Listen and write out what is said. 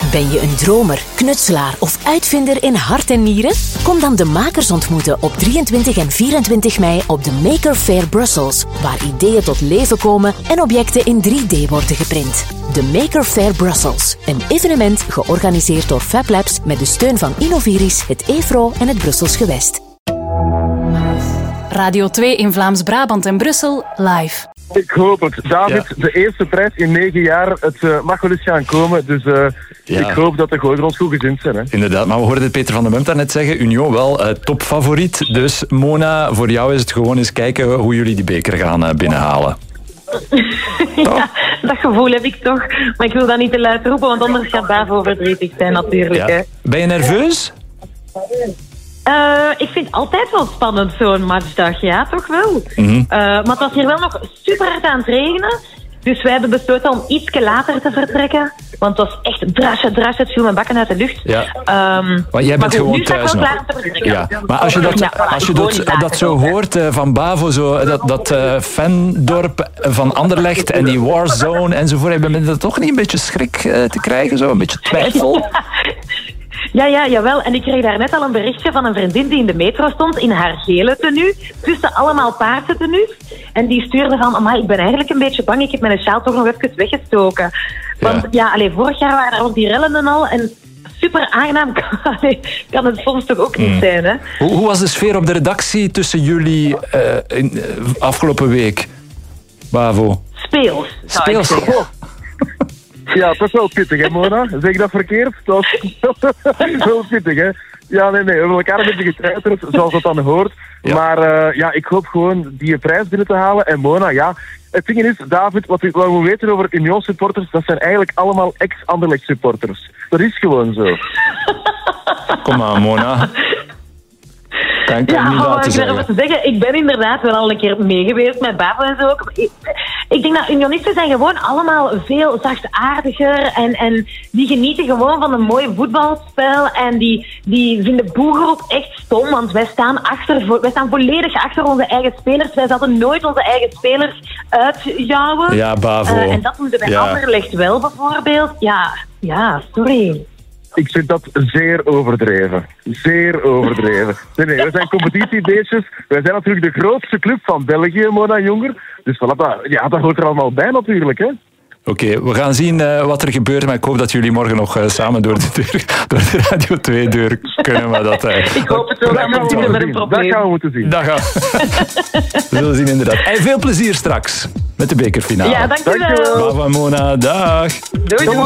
Ben je een dromer, knutselaar of uitvinder in hart en nieren? Kom dan de makers ontmoeten op 23 en 24 mei op de Maker Faire Brussels, waar ideeën tot leven komen en objecten in 3D worden geprint. De Maker Faire Brussels, een evenement georganiseerd door Fab Labs met de steun van Innoviris, het EFRO en het Brussels Gewest. Radio 2 in Vlaams-Brabant en Brussel, live. Ik hoop het. David, de eerste prijs in 9 jaar. Het mag wel eens gaan komen. Dus ik hoop dat de Gooiders goed gezind zijn. Hè. Inderdaad, maar we hoorden Peter van den Bemt daarnet zeggen. Union wel topfavoriet. Dus Mona, voor jou is het gewoon eens kijken hoe jullie die beker gaan binnenhalen. Ja, dat gevoel heb ik toch. Maar ik wil dat niet te luid roepen, want anders gaat Bavo verdrietig zijn natuurlijk. Ja. Ben je nerveus? Ik vind het altijd wel spannend, zo'n matchdag. Ja, toch wel. Maar het was hier wel nog super hard aan het regenen. Dus wij hebben besloten om iets later te vertrekken. Want het was echt drasje, het viel mijn bakken uit de lucht. Ja. Maar jij bent gewoon thuis nog. Ja. Maar als je dat zo hoort van Bavo, dat fandorp van Anderlecht en die Warzone enzovoort, ben je dat toch niet een beetje schrik te krijgen? Zo? Een beetje twijfel? Ja, jawel. En ik kreeg daar net al een berichtje van een vriendin die in de metro stond in haar gele tenue, tussen allemaal paarse tenues. En die stuurde van, amai, ik ben eigenlijk een beetje bang, ik heb mijn sjaal toch nog even weggestoken. Want vorig jaar waren er ook die rellen en al, en super aangenaam kan het soms toch ook niet zijn, hè? Hoe was de sfeer op de redactie tussen jullie afgelopen week, Bavo? Speels. Ja, dat is wel pittig, hè, Mona? Zeg ik dat verkeerd? Dat is wel pittig, hè? Ja, nee, we hebben elkaar een beetje getreiterd, zoals dat dan hoort. Ja. Maar ik hoop gewoon die prijs binnen te halen. En Mona, ja, het ding is, David, wat we weten over Union-supporters, dat zijn eigenlijk allemaal ex-Anderlecht-supporters. Dat is gewoon zo. Kom aan, Mona. Kan niet laten zeggen. Ik ben inderdaad wel al een keer meegeweest met Bavo en zo. Ik denk dat unionisten zijn gewoon allemaal veel zachtaardiger en die genieten gewoon van een mooi voetbalspel en die vinden boegeroep echt stom, want wij staan volledig achter onze eigen spelers. Wij zouden nooit onze eigen spelers uitjouwen. Ja, Bavo. En dat doen ze bij Anderlecht wel, bijvoorbeeld. Ja, sorry. Ik vind dat zeer overdreven. Zeer overdreven. Nee, we zijn competitiebeestjes. Wij zijn natuurlijk de grootste club van België, Mona Jonger. Dus dat hoort er allemaal bij natuurlijk, hè. Oké, we gaan zien wat er gebeurt, maar ik hoop dat jullie morgen nog samen door de Radio 2-deur kunnen. Maar ik hoop het wel, dat gaan we moeten zien. We zullen zien, inderdaad. En veel plezier straks met de bekerfinale. Ja, dankjewel. Bavo en Mona, dag. Doei.